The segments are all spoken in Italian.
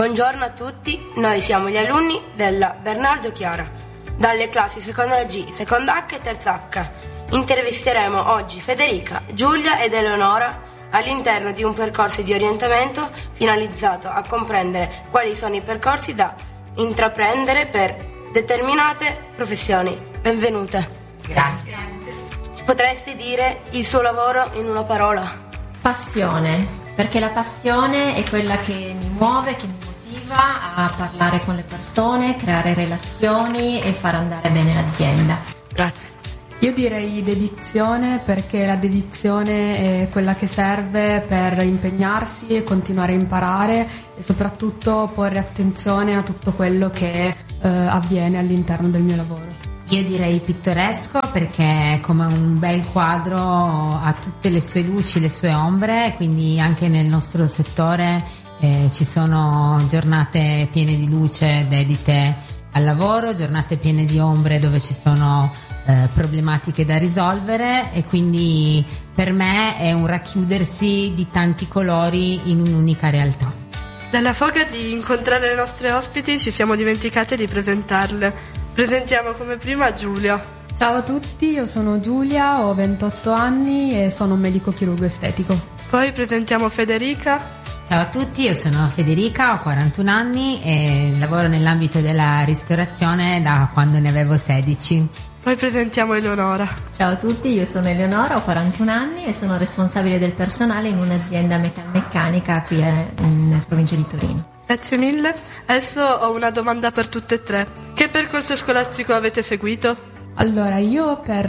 Buongiorno a tutti, noi siamo gli alunni della Bernardo Chiara, dalle classi seconda G, seconda H e terza H. Intervisteremo oggi Federica, Giulia ed Eleonora all'interno di un percorso di orientamento finalizzato a comprendere quali sono i percorsi da intraprendere per determinate professioni. Benvenute. Grazie. Ci potresti dire il suo lavoro in una parola? Passione, perché la passione è quella che mi muove, che mi motiva a parlare con le persone, creare relazioni e far andare bene l'azienda. Grazie. Io direi dedizione, perché la dedizione è quella che serve per impegnarsi e continuare a imparare e soprattutto porre attenzione a tutto quello che avviene all'interno del mio lavoro. Io direi pittoresco, perché è come un bel quadro, ha tutte le sue luci, le sue ombre, quindi anche nel nostro settore ci sono giornate piene di luce dedite al lavoro, giornate piene di ombre dove ci sono problematiche da risolvere, e quindi per me è un racchiudersi di tanti colori in un'unica realtà. Dalla foga di incontrare le nostre ospiti ci siamo dimenticate di presentarle. Presentiamo come prima Giulia. Ciao a tutti, io sono Giulia, ho 28 anni e sono un medico chirurgo estetico. Poi presentiamo Federica. Ciao a tutti, io sono Federica, ho 41 anni e lavoro nell'ambito della ristorazione da quando ne avevo 16. Poi presentiamo Eleonora. Ciao a tutti, io sono Eleonora, ho 41 anni e sono responsabile del personale in un'azienda metalmeccanica qui in provincia di Torino. Grazie mille. Adesso ho una domanda per tutte e tre. Che percorso scolastico avete seguito? Allora, io per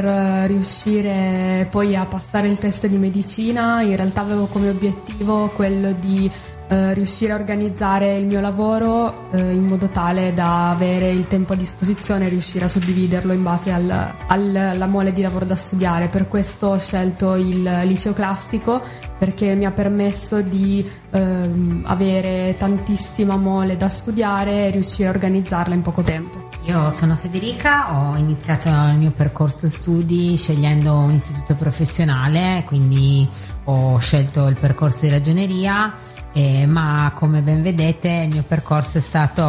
riuscire poi a passare il test di medicina in realtà avevo come obiettivo quello di riuscire a organizzare il mio lavoro in modo tale da avere il tempo a disposizione e riuscire a suddividerlo in base alla mole di lavoro da studiare. Per questo ho scelto il liceo classico, perché mi ha permesso di avere tantissima mole da studiare e riuscire a organizzarla in poco tempo. Io sono Federica, ho iniziato il mio percorso studi scegliendo un istituto professionale, quindi ho scelto il percorso di ragioneria, ma come ben vedete il mio percorso è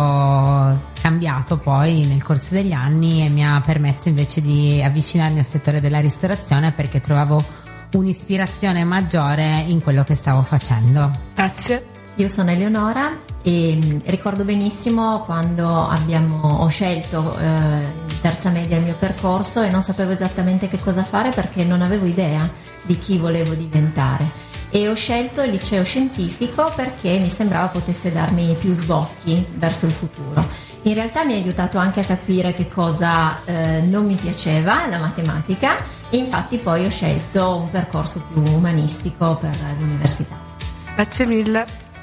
stato cambiato poi nel corso degli anni e mi ha permesso invece di avvicinarmi al settore della ristorazione, perché trovavo un'ispirazione maggiore in quello che stavo facendo. Grazie. Io sono Eleonora e ricordo benissimo quando ho scelto in terza media il mio percorso e non sapevo esattamente che cosa fare, perché non avevo idea di chi volevo diventare, e ho scelto il liceo scientifico perché mi sembrava potesse darmi più sbocchi verso il futuro. In realtà mi ha aiutato anche a capire che cosa non mi piaceva, la matematica, e infatti poi ho scelto un percorso più umanistico per l'università. Grazie mille.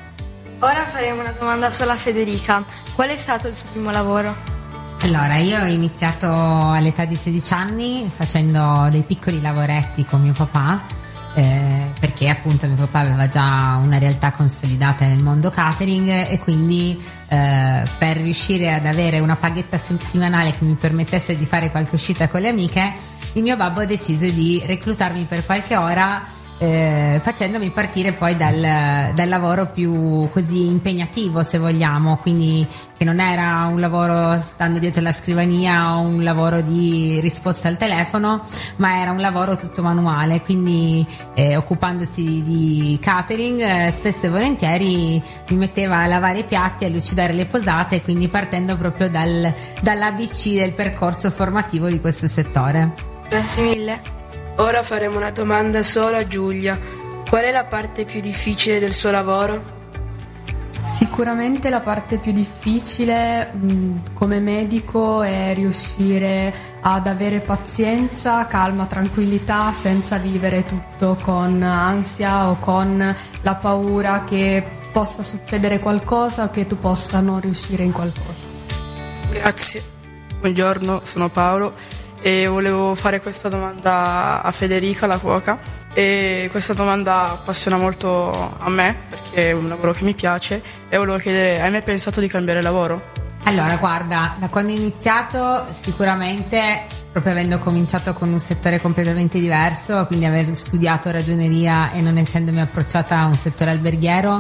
Ora faremo una domanda solo a Federica. Qual è stato il suo primo lavoro? Allora, io ho iniziato all'età di 16 anni facendo dei piccoli lavoretti con mio papà, perché appunto mio papà aveva già una realtà consolidata nel mondo catering, e quindi per riuscire ad avere una paghetta settimanale che mi permettesse di fare qualche uscita con le amiche, il mio babbo ha deciso di reclutarmi per qualche ora, facendomi partire poi dal lavoro più così impegnativo, se vogliamo, quindi che non era un lavoro stando dietro la scrivania o un lavoro di risposta al telefono, ma era un lavoro tutto manuale, quindi occupandosi di catering, spesso e volentieri mi metteva a lavare i piatti, a lucidare le posate, quindi partendo proprio dall'ABC del percorso formativo di questo settore. Grazie mille. Ora faremo una domanda solo a Giulia. Qual è la parte più difficile del suo lavoro? Sicuramente la parte più difficile come medico è riuscire ad avere pazienza, calma, tranquillità, senza vivere tutto con ansia o con la paura che possa succedere qualcosa o che tu possa non riuscire in qualcosa. Grazie. Buongiorno, sono Paolo e volevo fare questa domanda a Federica, la cuoca, e questa domanda appassiona molto a me perché è un lavoro che mi piace, e volevo chiedere: hai mai pensato di cambiare lavoro? Allora, guarda, da quando ho iniziato sicuramente, proprio avendo cominciato con un settore completamente diverso, quindi aver studiato ragioneria e non essendomi approcciata a un settore alberghiero,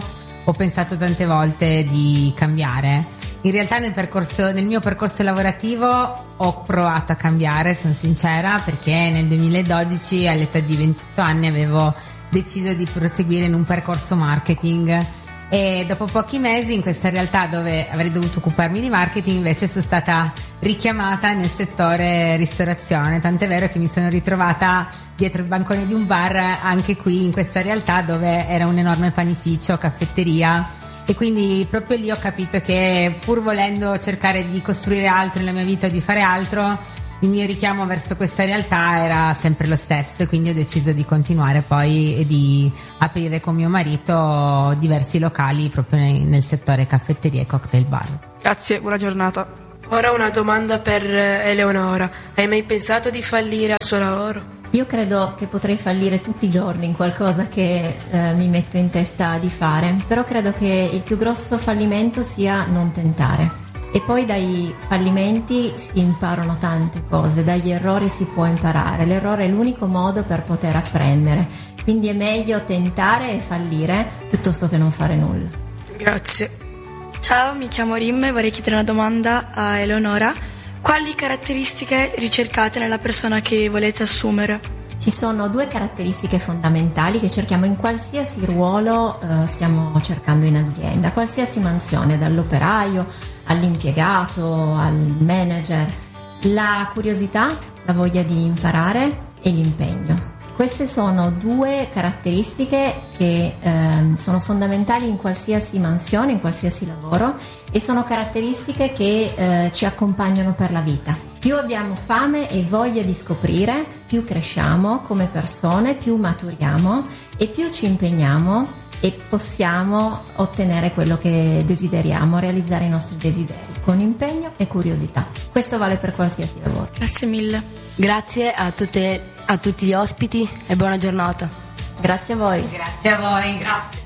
ho pensato tante volte di cambiare. In realtà nel mio percorso lavorativo ho provato a cambiare, sono sincera, perché nel 2012 all'età di 28 anni avevo deciso di proseguire in un percorso marketing, e dopo pochi mesi in questa realtà dove avrei dovuto occuparmi di marketing invece sono stata richiamata nel settore ristorazione, tant'è vero che mi sono ritrovata dietro il bancone di un bar anche qui in questa realtà dove era un enorme panificio, caffetteria, e quindi proprio lì ho capito che pur volendo cercare di costruire altro nella mia vita o di fare altro, il mio richiamo verso questa realtà era sempre lo stesso, e quindi ho deciso di continuare poi e di aprire con mio marito diversi locali proprio nel settore caffetteria e cocktail bar. Grazie, buona giornata. Ora una domanda per Eleonora. Hai mai pensato di fallire al suo lavoro? Io credo che potrei fallire tutti i giorni in qualcosa che mi metto in testa di fare, però credo che il più grosso fallimento sia non tentare. E poi dai fallimenti si imparano tante cose, dagli errori si può imparare, l'errore è l'unico modo per poter apprendere, quindi è meglio tentare e fallire piuttosto che non fare nulla. Grazie. Ciao, mi chiamo Rim e vorrei chiedere una domanda a Eleonora. Quali caratteristiche ricercate nella persona che volete assumere? Ci sono 2 caratteristiche fondamentali che cerchiamo in qualsiasi ruolo stiamo cercando in azienda, qualsiasi mansione, dall'operaio all'impiegato, al manager: la curiosità, la voglia di imparare e l'impegno. Queste sono 2 caratteristiche che sono fondamentali in qualsiasi mansione, in qualsiasi lavoro, e sono caratteristiche che ci accompagnano per la vita. Più abbiamo fame e voglia di scoprire, più cresciamo come persone, più maturiamo e più ci impegniamo e possiamo ottenere quello che desideriamo, realizzare i nostri desideri con impegno e curiosità. Questo vale per qualsiasi lavoro. Grazie mille. Grazie a tutti gli ospiti e buona giornata. Grazie a voi. Grazie a voi. Grazie.